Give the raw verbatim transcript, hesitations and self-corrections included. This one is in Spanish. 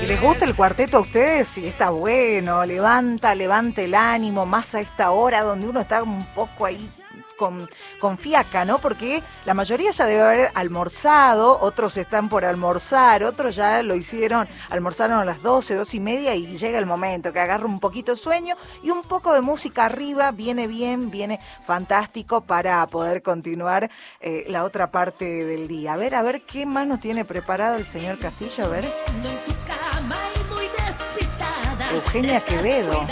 ¿Les gusta el cuarteto a ustedes? Sí, está bueno, levanta, levanta el ánimo, más a esta hora donde uno está un poco ahí con, con fiaca, ¿no? Porque la mayoría ya debe haber almorzado, otros están por almorzar, otros ya lo hicieron, almorzaron a las doce, dos y media y llega el momento que agarra un poquito de sueño y un poco de música arriba, viene bien, viene fantástico para poder continuar eh, la otra parte del día. A ver, a ver qué más nos tiene preparado el señor Castillo, a ver. Eugenia Quevedo.